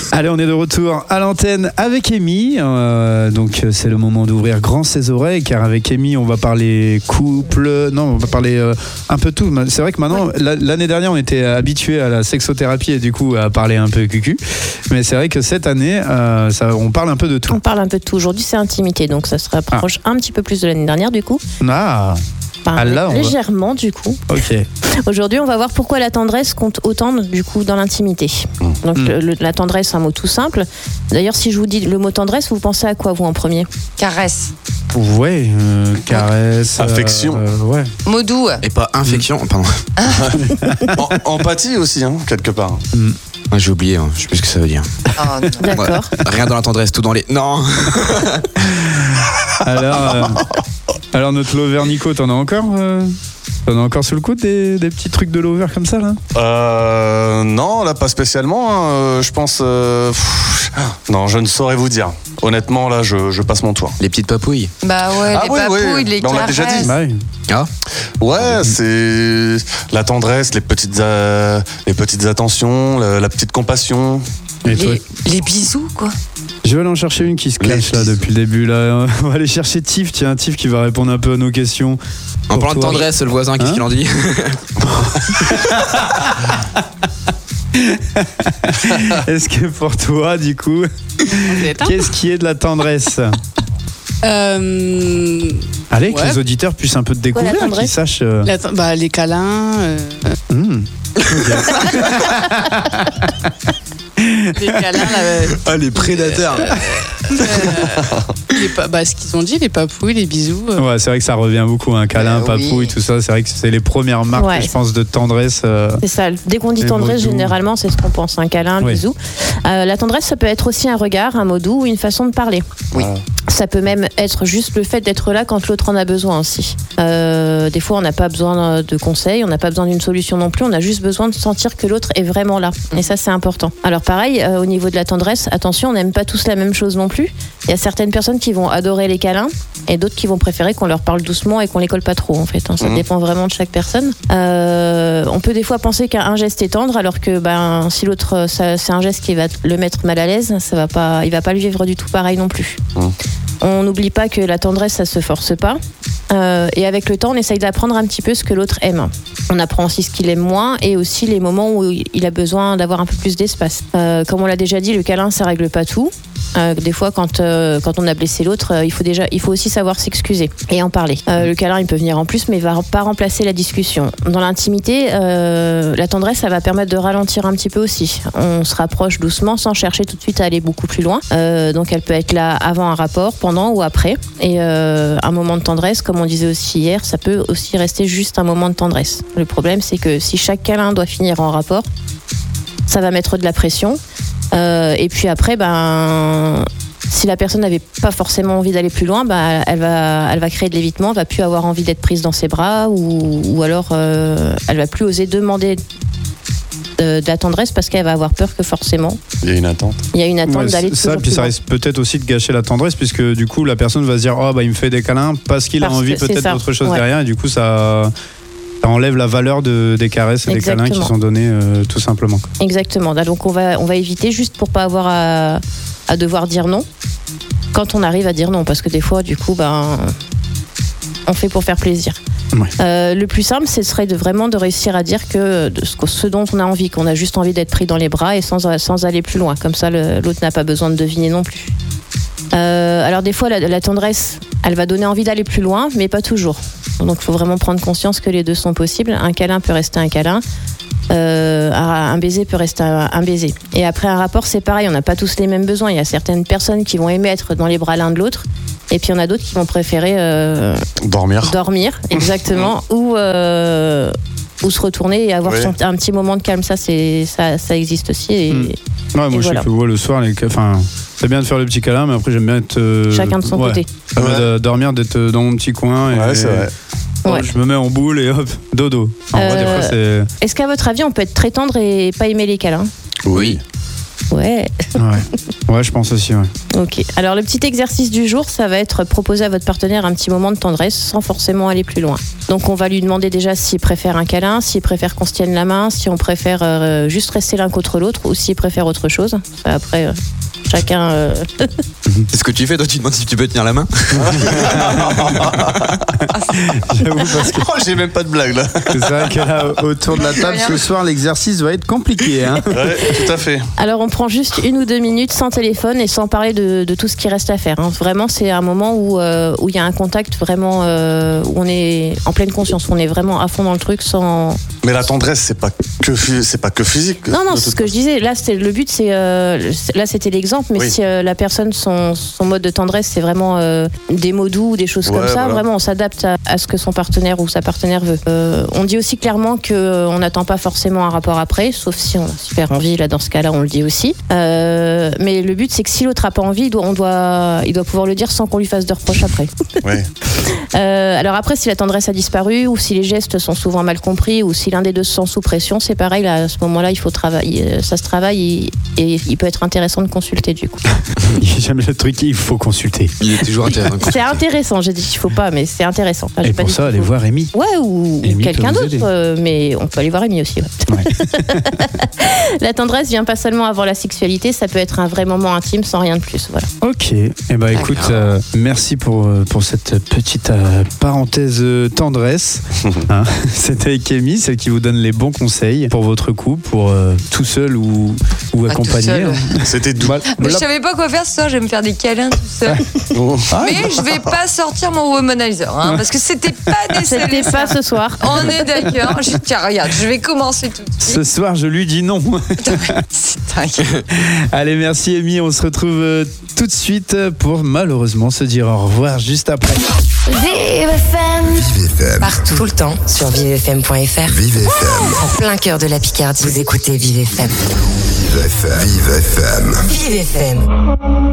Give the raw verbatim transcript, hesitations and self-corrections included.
Allez, on est de retour à l'antenne avec Amy. Euh, donc, c'est le moment d'ouvrir grand ses oreilles, car avec Amy, on va parler couple. Non, on va parler euh, un peu tout. C'est vrai que maintenant, ouais. l'année dernière, on était habitués à la sexothérapie et du coup à parler un peu cucu. Mais c'est vrai que cette année, euh, ça, on parle un peu de tout. On parle un peu de tout. Aujourd'hui, c'est intimité, donc ça se rapproche ah. un petit peu plus de l'année dernière, du coup. Ah. Enfin, ah là, légèrement va... du coup. Ok. Aujourd'hui, on va voir pourquoi la tendresse compte autant du coup dans l'intimité. Mmh. Donc mmh. le, la tendresse, c'est un mot tout simple. D'ailleurs, si je vous dis le mot tendresse, vous pensez à quoi vous en premier ? Caresse. Ouais, euh, caresse. Affection. Euh, ouais. Mot doux. Et pas infection, mmh. pardon. en, empathie aussi, hein, quelque part. Mmh. Ah, j'ai oublié, hein. Je sais plus ce que ça veut dire. Oh, d'accord. Ouais. Rien dans la tendresse, tout dans les. Non. Alors, euh, alors notre lover Nico, t'en as encore euh, T'en as encore sous le coude des, des petits trucs de lover comme ça là euh, Non, là pas spécialement. Hein. Je pense. Euh, pff, non, je ne saurais vous dire. Honnêtement, là, je, je passe mon tour. Les petites papouilles. Bah ouais, ah, les oui, papouilles, oui. les bah, on caresses. l'a déjà dit. Bah oui. Ah. Ouais, c'est la tendresse, les petites, euh, les petites attentions, la, la petite compassion. Et toi les, les bisous, quoi. Je vais aller en chercher une qui se cache là depuis le début. Là. On va aller chercher Tiff. Tiens, Tiff qui va répondre un peu à nos questions. En parlant de tendresse, le voisin, qu'est-ce hein qu'il en dit? Est-ce que pour toi, du coup, qu'est-ce qui est de la tendresse? Euh... Allez, ouais. que les auditeurs puissent un peu te découvrir, ouais, qu'ils sachent. Euh... La, bah, les câlins. Euh... Mmh. Les câlins, là. Ah, les prédateurs. Euh, les pa- bah, ce qu'ils ont dit, les papouilles, les bisous. Euh. Ouais, c'est vrai que ça revient beaucoup, un hein, câlin, euh, papouille, oui. Tout ça. C'est vrai que c'est les premières marques, ouais, je pense, de tendresse. Euh, c'est ça. Dès qu'on dit tendresse, généralement, c'est ce qu'on pense, un câlin, un oui. bisou. Euh, la tendresse, ça peut être aussi un regard, un mot doux ou une façon de parler. Oui. Ça peut même être juste le fait d'être là quand l'autre en a besoin aussi. Euh, des fois, on n'a pas besoin de conseils, on n'a pas besoin d'une solution non plus, on a juste besoin de sentir que l'autre est vraiment là. Et ça, c'est important. Alors pareil, euh, au niveau de la tendresse, attention, on n'aime pas tous la même chose non plus. Il y a certaines personnes qui vont adorer les câlins et d'autres qui vont préférer qu'on leur parle doucement et qu'on les colle pas trop, en fait. Hein. Ça mmh. dépend vraiment de chaque personne. Euh, on peut des fois penser qu'un geste est tendre, alors que ben, si l'autre, ça, c'est un geste qui va le mettre mal à l'aise, ça va pas, il va pas le vivre du tout pareil non plus. Mmh. On n'oublie pas que la tendresse, ça se force pas. Euh, et avec le temps, on essaye d'apprendre un petit peu ce que l'autre aime. On apprend aussi ce qu'il aime moins et aussi les moments où il a besoin d'avoir un peu plus d'espace. Euh, comme on l'a déjà dit, le câlin, ça règle pas tout. Euh, des fois, quand, euh, quand on a blessé l'autre, euh, il faut déjà, il faut aussi savoir s'excuser et en parler. Euh, le câlin, il peut venir en plus, mais il va pas remplacer la discussion. Dans l'intimité, euh, la tendresse, ça va permettre de ralentir un petit peu aussi. On se rapproche doucement, sans chercher tout de suite à aller beaucoup plus loin. Euh, donc, elle peut être là avant un rapport, pendant ou après. Et euh, un moment de tendresse, comme on disait aussi hier, ça peut aussi rester juste un moment de tendresse. Le problème, c'est que si chaque câlin doit finir en rapport, ça va mettre de la pression. Euh, et puis après, ben, si la personne n'avait pas forcément envie d'aller plus loin, ben, elle va, elle va créer de l'évitement, elle va plus avoir envie d'être prise dans ses bras, ou, ou alors euh, elle va plus oser demander de, de la tendresse parce qu'elle va avoir peur que forcément il y a une attente. Il y a une attente ouais, d'aller ça, puis ça risque peut-être aussi de gâcher la tendresse, puisque du coup la personne va se dire oh bah il me fait des câlins parce qu'il parce a envie peut-être d'autre chose ouais. derrière, et du coup ça. Ça enlève la valeur de, des caresses et Exactement. des câlins qui sont donnés euh, tout simplement. Quoi. Exactement. Donc on va, on va éviter juste pour pas avoir à, à devoir dire non quand on arrive à dire non, parce que des fois du coup ben, on fait pour faire plaisir. Ouais. Euh, le plus simple, ce serait de vraiment de réussir à dire que de ce, ce dont on a envie, qu'on a juste envie d'être pris dans les bras et sans, sans aller plus loin. Comme ça, le, l'autre n'a pas besoin de deviner non plus. Euh, alors des fois, la, la tendresse, elle va donner envie d'aller plus loin, mais pas toujours. Donc il faut vraiment prendre conscience que les deux sont possibles. Un câlin peut rester un câlin, euh, un baiser peut rester un, un baiser. Et après un rapport, c'est pareil, on n'a pas tous les mêmes besoins. Il y a certaines personnes qui vont aimer être dans les bras l'un de l'autre, et puis il y en a d'autres qui vont préférer euh, dormir. Dormir, exactement, ou euh, ou se retourner et avoir oui. son, un petit moment de calme. Ça, c'est ça, ça existe aussi. Et, mmh. Ouais, moi, et je voilà. sais que le soir, les, enfin, c'est bien de faire le petit câlin, mais après, j'aime bien être. Euh, Chacun de son ouais, côté. Ça ouais. de dormir, d'être dans mon petit coin. Et, ouais, c'est vrai. Oh, ouais. Je me mets en boule et hop, dodo. En euh, vrai, des fois, c'est... Est-ce qu'à votre avis, on peut être très tendre et pas aimer les câlins ? Oui. Ouais, Ouais. Ouais. Ouais, je pense aussi. Ouais. Ok. Alors le petit exercice du jour, ça va être proposer à votre partenaire un petit moment de tendresse sans forcément aller plus loin. Donc on va lui demander déjà s'il préfère un câlin, s'il préfère qu'on se tienne la main, si on préfère euh, juste rester l'un contre l'autre ou s'il préfère autre chose. Après, euh, chacun... Euh... C'est ce que tu fais, toi tu demandes si tu peux tenir la main. J'avoue, parce que Oh, j'ai même pas de blague là. c'est vrai que là, autour de la table ce soir, l'exercice va être compliqué. Hein. Ouais, tout à fait. Alors on prend juste une ou deux minutes sans téléphone et sans parler de, de tout ce qui reste à faire. Hein. Vraiment, c'est un moment où euh, où il y a un contact vraiment, euh, où on est en pleine conscience, où on est vraiment à fond dans le truc sans... Mais la tendresse, c'est pas que fu- c'est pas que physique. Non, non, de c'est toute ce que je disais. Là, c'est, le but, c'est... euh, là, c'était l'exemple, mais Oui. si euh, la personne, son, son mode de tendresse, c'est vraiment euh, des mots doux ou des choses Ouais, comme ça, voilà. vraiment, on s'adapte à, à ce que son partenaire ou sa partenaire veut. Euh, on dit aussi clairement qu'on n'attend pas forcément un rapport après, sauf si on a super envie. Là, dans ce cas-là, on le dit aussi. Euh, mais le but, c'est que si l'autre n'a pas envie, il doit, on doit, il doit pouvoir le dire sans qu'on lui fasse de reproches après. Ouais. Euh, alors après, si la tendresse a disparu ou si les gestes sont souvent mal compris ou si l'un des deux se sent sous pression, c'est pareil. Là, à ce moment-là, il faut travailler. Ça se travaille et, et il peut être intéressant de consulter du coup. J'aime le truc, il faut consulter. Il est toujours intéressant. C'est intéressant. J'ai dit qu'il faut pas, mais c'est intéressant. Enfin, j'ai Et pas pour dit ça, qu'il allez faut. voir Amy. Ouais, ou, ou Amy quelqu'un peut vous d'autre, aider. euh, mais on peut aller voir Amy aussi. Ouais. Ouais. La tendresse vient pas seulement avant la sexualité, ça peut être un vrai moment intime sans rien de plus. Voilà. Ok. Eh ben écoute, euh, merci pour, euh, pour cette petite euh, parenthèse euh, tendresse. Hein. C'était avec Amy, celle qui vous donne les bons conseils pour votre couple, pour euh, tout seul ou, ou Pas tout accompagné. seul. Hein. C'était doux. Bah, Mais je là- savais pas quoi faire ce soir, je vais me faire des câlins tout seul. Oh. Ah, Mais je vais pas sortir mon womanizer, hein, parce que c'était pas C'était nécessaire. pas ce soir. On est d'accord. Je tiens, regarde, je vais commencer tout de ce suite. soir, je lui dis non. C'est dingue. Allez, merci Amy. On se retrouve euh, tout de suite pour malheureusement se dire au revoir juste après. Vive F M. Vive F M. Partout, tout le temps, sur vive f m point f r. Vive F M. En plein cœur de la Picardie, vous écoutez Vive F M. Vive F M. Vive F M. Vive F M.